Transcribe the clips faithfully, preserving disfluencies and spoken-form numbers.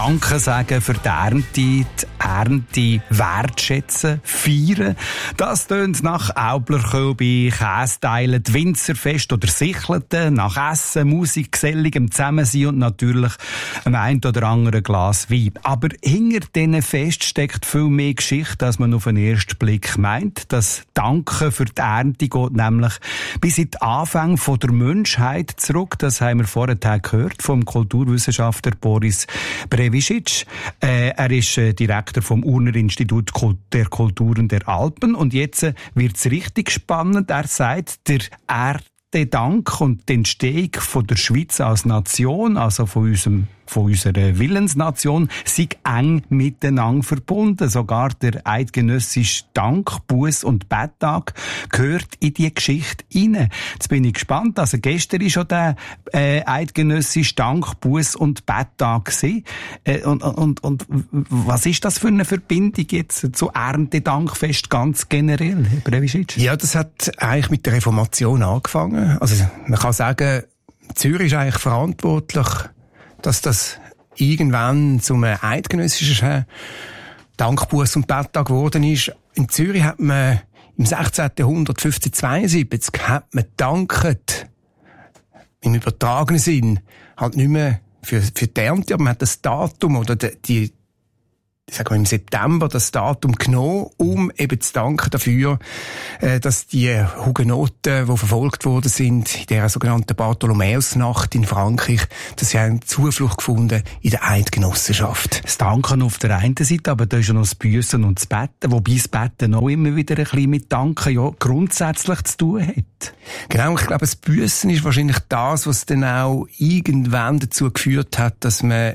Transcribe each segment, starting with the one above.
Danke sagen für die Ernte, die Ernte wertschätzen, feiern. Das tönt nach Aublerkölbi, Kästeilen, die Winzerfest oder Sichleten, nach Essen, Musik, geselligem Zusammensein und natürlich einem ein oder anderen Glas Wein. Aber hinter diesen Fest steckt viel mehr Geschichte, als man auf den ersten Blick meint. Das Danke für die Ernte geht nämlich bis in die Anfänge der Menschheit zurück. Das haben wir vorher gehört vom Kulturwissenschaftler Boris Brevicic. Äh, er ist äh, Direktor vom Urner Institut der Kulturen der Alpen. Und jetzt äh, wird es richtig spannend. Er sagt, der Erntedank und die Entstehung von der Schweiz als Nation, also von unserem von unserer Willensnation, sind eng miteinander verbunden. Sogar der eidgenössische Dank-, Buß- und Betttag gehört in die Geschichte hinein. Jetzt bin ich gespannt. Also gestern war schon der äh, eidgenössische Dank-, Buß- und Betttag gewesen. Äh, und, und, und was ist das für eine Verbindung jetzt zu Erntedankfest ganz generell, Herr Brevicic? Ja, das hat eigentlich mit der Reformation angefangen. Also man kann sagen, Zürich ist eigentlich verantwortlich, dass das irgendwann zum eidgenössischen Dank-, Buß- und Betttag geworden ist. In Zürich hat man im sechzehnten Jahrhundert, fünfzehnhundertzweiundsiebzig, hat man gedankt, im übertragenen Sinn, halt nicht mehr für, für die Ernte, aber man hat das Datum oder die, die sagen wir im September das Datum genommen, um eben zu danken dafür, dass die Hugenoten, die verfolgt worden sind, in der sogenannten Bartholomäusnacht in Frankreich, dass sie haben Zuflucht gefunden in der Eidgenossenschaft. Das Danken auf der einen Seite, aber da ist ja noch das Büssen und das Betten, wobei das Betten auch immer wieder ein bisschen mit Danken ja grundsätzlich zu tun hat. Genau, ich glaube, das Büssen ist wahrscheinlich das, was dann auch irgendwann dazu geführt hat, dass man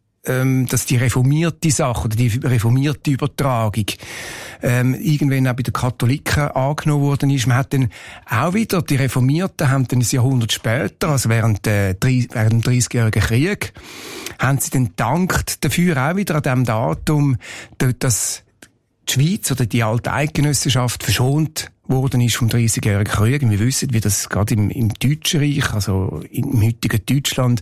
dass die reformierte Sache oder die reformierte Übertragung ähm, irgendwann auch bei den Katholiken angenommen worden ist. Man hat dann auch wieder, die Reformierten haben dann ein Jahrhundert später, also während, äh, während dem dreißigjährigen Krieg, haben sie dann gedankt dafür auch wieder an diesem Datum, dass die Schweiz oder die alte Eidgenossenschaft verschont worden ist vom dreißigjährigen Krieg. Wir wissen, wie das gerade im, im Deutschen Reich, also im heutigen Deutschland,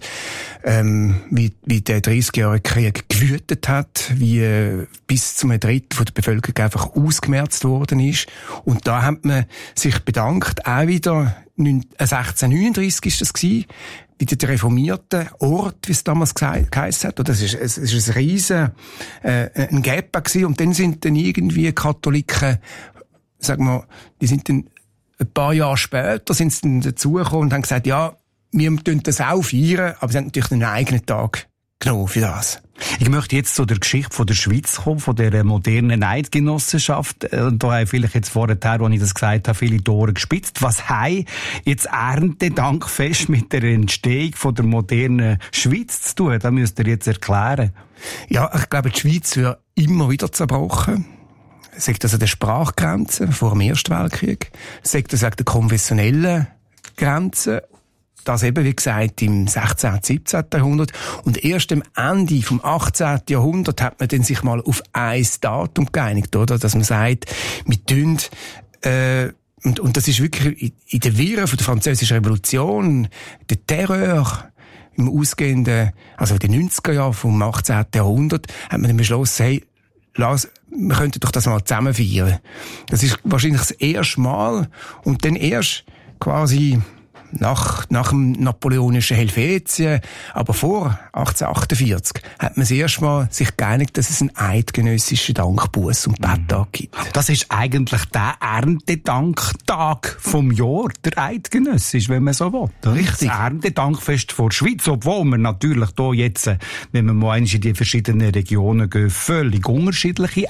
ähm, wie, wie der dreißigjährige Krieg gewütet hat, wie äh, bis zum Drittel von der Bevölkerung einfach ausgemerzt worden ist. Und da hat man sich bedankt, auch wieder sechzehnhundertneununddreissig ist das gewesen, wieder der reformierte Ort, wie es damals geheißen hat. Das ist, es ist ein riesen, äh, ein Gap gewesen. Und dann sind dann irgendwie Katholiken, sagen wir, die sind dann ein paar Jahre später sind sie dann dazugekommen und haben gesagt, ja, wir tun das auch feiern, aber sie haben natürlich einen eigenen Tag genommen für das. Ich möchte jetzt zu der Geschichte von der Schweiz kommen, von der modernen Eidgenossenschaft. Und da habe vielleicht jetzt vorher, als ich das gesagt habe, viele Tore gespitzt. Was haben jetzt Erntedankfest mit der Entstehung von der modernen Schweiz zu tun? Das müsst ihr jetzt erklären. Ja, ich glaube, die Schweiz wird immer wieder zerbrochen. Sagt das an der Sprachgrenze vor dem Ersten Weltkrieg, sagt das an der konfessionellen Grenze, das eben, wie gesagt, im sechzehnten, siebzehnten Jahrhundert. Und erst am Ende vom achtzehnten Jahrhundert hat man dann sich mal auf ein Datum geeinigt, oder? Dass man sagt, wir tun, äh, und, und das ist wirklich in der Wirren von der Französischen Revolution, der Terror, im ausgehenden, also in den neunziger Jahren vom achtzehnten Jahrhundert, hat man dann beschlossen, hey, lass, wir könnten doch das mal zusammen feiern. Das ist wahrscheinlich das erste Mal und dann erst quasi nach, nach dem napoleonischen Helvetien, aber vor achtzehnhundertachtundvierzig hat man das erste Mal sich geeinigt, dass es einen eidgenössischen Dank-, Buß- und Betttag gibt. Das ist eigentlich der Erntedanktag vom Jahr, der eidgenössisch, wenn man so will. Richtig. Das Erntedankfest vor der Schweiz, obwohl man natürlich hier jetzt, wenn man mal in die verschiedenen Regionen geht, völlig unterschiedliche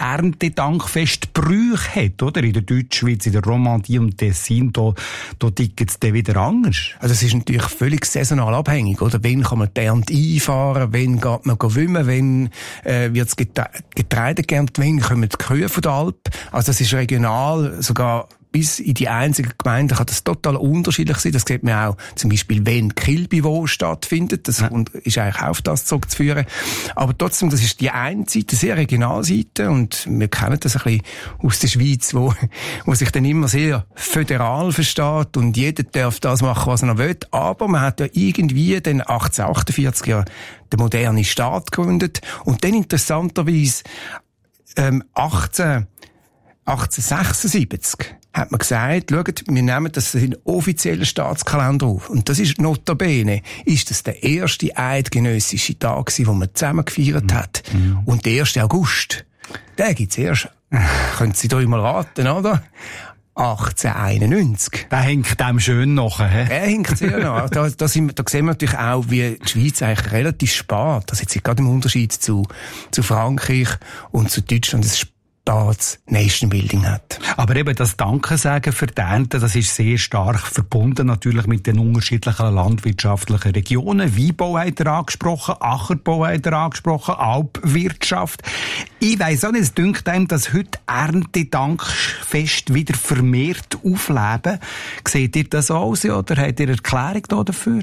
Erntedankfestbrüche hat, oder? In der Deutschschweiz, in der Romandie und Tessin, da, da ticken es dann wieder anders. Also es ist natürlich völlig saisonal abhängig, oder? Wann kann man die Ernte einfahren, wann geht man wimmen, wann äh, wird das Getreide geerntet, wann kommen die Kühe von der Alp. Also das ist regional sogar bis in die einzelnen Gemeinden kann das total unterschiedlich sein. Das sieht man auch zum Beispiel, wenn Kilby wo stattfindet. Das ja. ist eigentlich auf das zurückzuführen. Aber trotzdem, das ist die eine Seite, sehr Regionalseite. Und wir kennen das ein bisschen aus der Schweiz, wo, wo sich dann immer sehr föderal versteht und jeder darf das machen, was er noch will. Aber man hat ja irgendwie den achtzehnhundertachtundvierzig ja den modernen Staat gegründet. Und dann interessanterweise ähm, achtzehn achtzehnhundertsechsundsiebzig hat man gesagt, schaut, wir nehmen das in den offiziellen Staatskalender auf. Und das ist notabene, ist das der erste eidgenössische Tag gewesen, den man zusammen gefeiert hat. Mhm. Und der erste August, den gibt's erst, können Sie da mal raten, oder? achtzehnhunderteinundneunzig. Der hängt dem schön nach, hä? Der hängt sehr nach. Da, da, sind, da sehen wir natürlich auch, wie die Schweiz eigentlich relativ spät, das ist jetzt gerade im Unterschied zu, zu Frankreich und zu Deutschland, das das Nation Building hat. Aber eben das Dankesagen für die Ernte, das ist sehr stark verbunden natürlich mit den unterschiedlichen landwirtschaftlichen Regionen. Weinbau hat er angesprochen, Ackerbau hat er angesprochen, Alpwirtschaft. Ich weiss auch nicht, es dünkt einem, dass heute Erntedankfest wieder vermehrt aufleben. Seht ihr das aus oder habt ihr eine Erklärung dafür?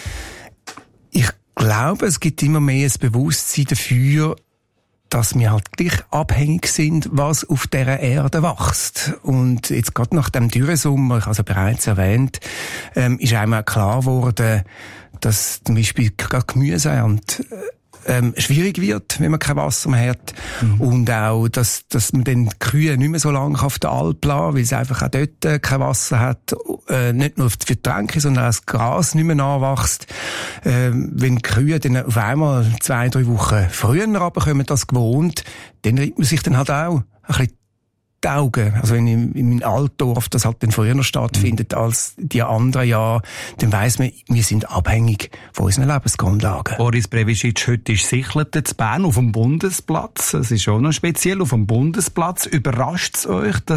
Ich glaube, es gibt immer mehr ein Bewusstsein dafür, dass wir halt gleich abhängig sind, was auf dieser Erde wächst. Und jetzt gerade nach dem Dürresommer, ich habe es ja bereits erwähnt, ähm, ist einmal klar geworden, dass zum Beispiel gerade Gemüseernte ähm, schwierig wird, wenn man kein Wasser mehr hat. Mhm. Und auch, dass, dass man dann die Kühe nicht mehr so lange auf der Alp lassen, weil es einfach auch dort äh, kein Wasser hat. Äh, nicht nur für die Tränke, sondern auch das Gras nicht mehr nachwächst. Äh, wenn die Kühe dann auf einmal zwei, drei Wochen früher runterkommen als gewohnt, dann reibt man sich dann halt auch ein bisschen die Augen. Also wenn in, in meinem Altdorf das halt dann früher stattfindet mhm. als die anderen Jahre, dann weiss man, wir sind abhängig von unseren Lebensgrundlagen. Boris Brevicic, heute ist Sichleten zu Bern auf dem Bundesplatz. Das ist auch noch speziell. Auf dem Bundesplatz überrascht es euch, dass